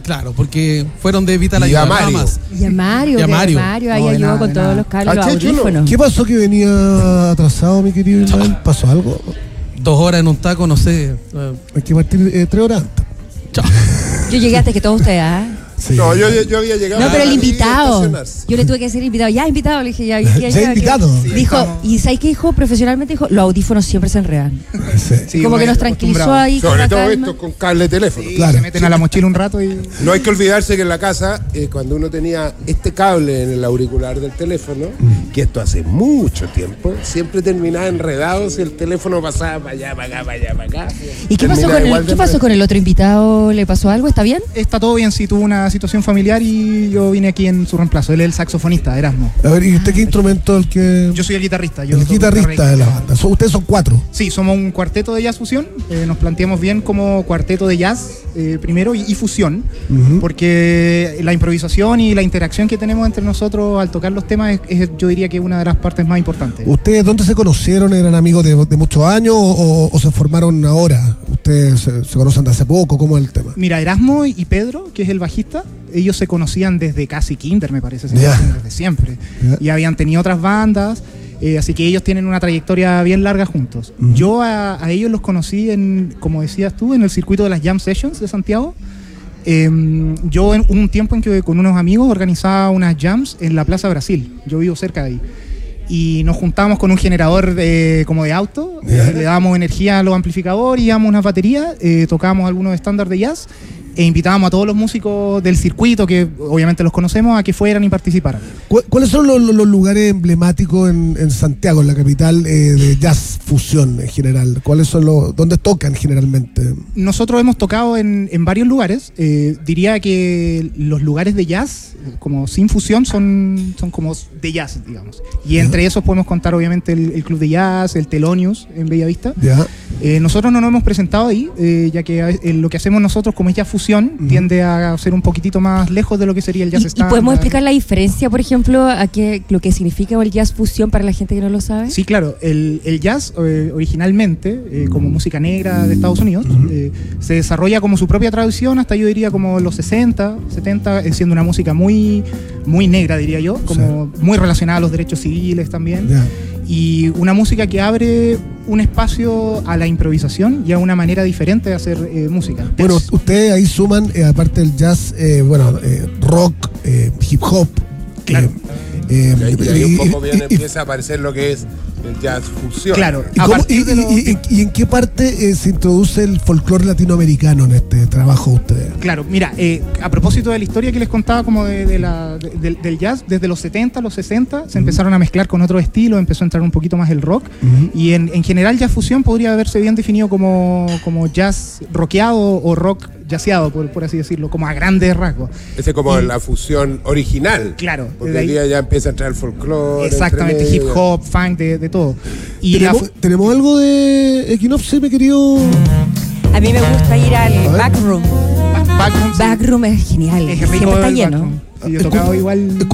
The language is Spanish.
Claro, porque fueron de Vital Ayuda, nada más. Y a Mario ahí ayudó con todos los cables, los audífonos. ¿Qué pasó que venía atrasado, mi querido Ismael? ¿Pasó algo? 2 horas en un taco, no sé. Hay que partir 3 horas antes. Chao. Yo llegué antes que todos ustedes, ¿ah? Sí. No, yo había llegado. No, pero el invitado. Yo le tuve que decir invitado. Ya, invitado. Le dije, ya invitado. Dijo, ¿y sabes qué dijo? Profesionalmente dijo, los audífonos siempre se enredan. Sí, como que nos tranquilizó ahí. Sobre todo esto con cable de teléfono. Sí, claro. Se meten a la mochila un rato y... No hay que olvidarse que en la casa, cuando uno tenía este cable en el auricular del teléfono, que esto hace mucho tiempo, siempre terminaba enredado si el teléfono pasaba para allá, para acá, para allá, para acá. ¿Y qué pasó con el otro invitado? ¿Le pasó algo? ¿Está bien? Está todo bien, sí, tuvo una situación familiar y yo vine aquí en su reemplazo. Él es el saxofonista, Erasmo. A ver, ¿y usted qué instrumento el que...? Yo soy el guitarrista. El guitarrista de la banda. ¿Ustedes son 4? Sí, somos un cuarteto de jazz fusión. Nos planteamos bien como cuarteto de jazz primero y fusión, porque la improvisación y la interacción que tenemos entre nosotros al tocar los temas es yo diría que una de las partes más importantes. ¿Ustedes dónde se conocieron? ¿Eran amigos de muchos años o se formaron ahora? ¿Ustedes se conocen de hace poco? ¿Cómo es el tema? Mira, Erasmo y Pedro, que es el bajista, ellos se conocían desde casi kinder, me parece, desde siempre. Y habían tenido otras bandas, así que ellos tienen una trayectoria bien larga juntos. Yo a ellos los conocí, como decías tú, en el circuito de las Jam Sessions de Santiago. Yo en un tiempo en que con unos amigos organizaba unas jams en la Plaza Brasil. Yo vivo cerca de ahí. Y nos juntábamos con un generador como de auto, le dábamos energía a los amplificadores, íbamos unas baterías, tocábamos algunos estándares de jazz e invitábamos a todos los músicos del circuito, que obviamente los conocemos, a que fueran y participaran. ¿Cuáles son los lugares emblemáticos en Santiago, en la capital, de jazz fusión en general? ¿Cuáles son dónde tocan generalmente? Nosotros hemos tocado en varios lugares. Diría que los lugares de jazz, como sin fusión, son como de jazz, digamos. Y entre esos podemos contar obviamente el Club de Jazz, el Thelonious en Bellavista. Nosotros no nos hemos presentado ahí, ya que lo que hacemos nosotros, como es jazz fusión, tiende a ser un poquitito más lejos de lo que sería el jazz estándar. ¿Y podemos explicar la diferencia, por ejemplo, lo que significa el jazz fusión para la gente que no lo sabe? Sí, claro. El jazz originalmente, como música negra de Estados Unidos, se desarrolla como su propia tradición hasta yo diría como los 60, 70, siendo una música muy, muy negra, diría yo, como muy relacionada a los derechos civiles también. Y una música que abre un espacio a la improvisación y a una manera diferente de hacer música. Bueno, ustedes ahí suman, aparte del jazz, rock, hip hop. Claro. Y ahí un poco bien empieza a aparecer lo que es el jazz fusión. Claro. ¿Y en qué parte se introduce el folclore latinoamericano en este trabajo de ustedes? Claro, mira, a propósito de la historia que les contaba como del jazz, desde los 70, los 60 se empezaron a mezclar con otros estilos, empezó a entrar un poquito más el rock y en general jazz fusión podría haberse bien definido como jazz rockeado o rock jazzeado, por así decirlo, como a grandes rasgos. Ese es como la fusión original. Claro. Porque hoy día ya empieza a entrar el folclore. Exactamente, hip hop, funk, de todo. Y ¿Tenemos algo de Equinopsis, mi querido? A mí me gusta ir al backroom. Backroom es genial. Es rico, siempre está lleno. Sí, yo he tocado igual.